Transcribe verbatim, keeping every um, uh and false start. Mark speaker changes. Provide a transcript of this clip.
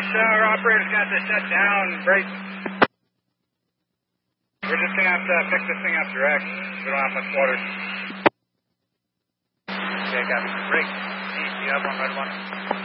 Speaker 1: This uh, operator's got to shut down. Break. We're just going to have to pick this thing up direct. We don't have much water. Okay, got it. Break. Do you have one, red one?